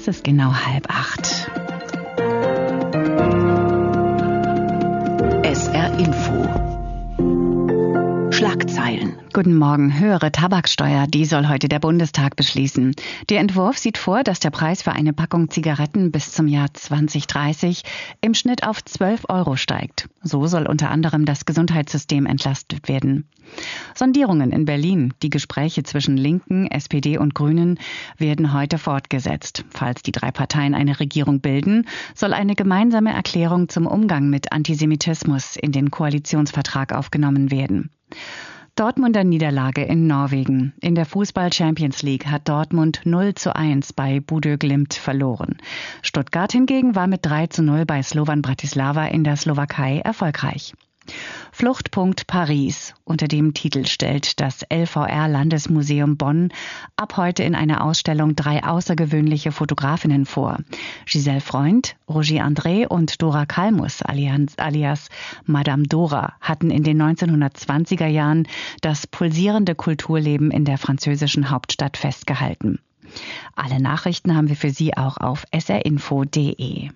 Es ist genau 7:30. SR Info. Schlagzeilen. Guten Morgen. Höhere Tabaksteuer, die soll heute der Bundestag beschließen. Der Entwurf sieht vor, dass der Preis für eine Packung Zigaretten bis zum Jahr 2030 im Schnitt auf 12 € steigt. So soll unter anderem das Gesundheitssystem entlastet werden. Sondierungen in Berlin. Die Gespräche zwischen Linken, SPD und Grünen werden heute fortgesetzt. Falls die drei Parteien eine Regierung bilden, soll eine gemeinsame Erklärung zum Umgang mit Antisemitismus in den Koalitionsvertrag aufgenommen werden. Dortmunder Niederlage in Norwegen. In der Fußball-Champions League hat Dortmund 0:1 bei Bodø Glimt verloren. Stuttgart hingegen war mit 3:0 bei Slovan Bratislava in der Slowakei erfolgreich. Fluchtpunkt Paris. Unter dem Titel stellt das LVR-Landesmuseum Bonn ab heute in einer Ausstellung 3 außergewöhnliche Fotografinnen vor. Giselle Freund, Roger André und Dora Kalmus alias Madame Dora hatten in den 1920er Jahren das pulsierende Kulturleben in der französischen Hauptstadt festgehalten. Alle Nachrichten haben wir für Sie auch auf srinfo.de.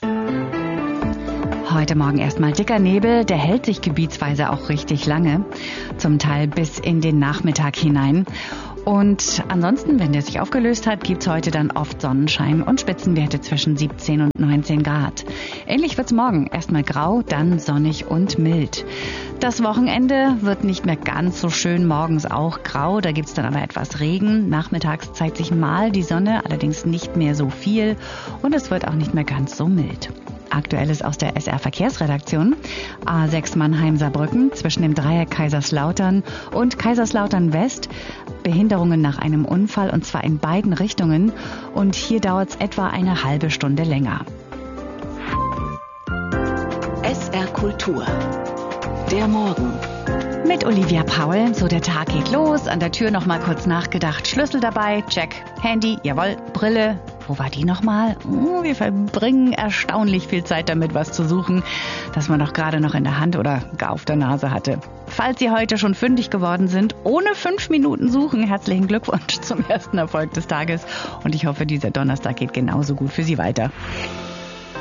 Heute Morgen erstmal dicker Nebel, der hält sich gebietsweise auch richtig lange, zum Teil bis in den Nachmittag hinein. Und ansonsten, wenn der sich aufgelöst hat, gibt's heute dann oft Sonnenschein und Spitzenwerte zwischen 17 und 19 Grad. Ähnlich wird's morgen. Erstmal grau, dann sonnig und mild. Das Wochenende wird nicht mehr ganz so schön, morgens auch grau, da gibt's dann aber etwas Regen. Nachmittags zeigt sich mal die Sonne, allerdings nicht mehr so viel und es wird auch nicht mehr ganz so mild. Aktuelles aus der SR-Verkehrsredaktion. A6 Mannheim-Saarbrücken zwischen dem Dreieck Kaiserslautern und Kaiserslautern West. Behinderungen nach einem Unfall und zwar in beiden Richtungen. Und hier dauert es etwa eine halbe Stunde länger. SR Kultur. Der Morgen. Mit Olivia Paul. So, der Tag geht los. An der Tür noch mal kurz nachgedacht. Schlüssel dabei, check. Handy, jawohl. Brille. Wo war die nochmal? Wir verbringen erstaunlich viel Zeit damit, was zu suchen, das man doch gerade noch in der Hand oder gar auf der Nase hatte. Falls Sie heute schon fündig geworden sind, ohne 5 Minuten suchen, herzlichen Glückwunsch zum ersten Erfolg des Tages. Und ich hoffe, dieser Donnerstag geht genauso gut für Sie weiter.